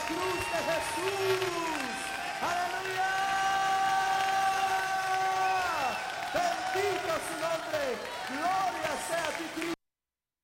cruz de Jesús. ¡Aleluya! Bendito su nombre. Gloria sea a ti, Cristo.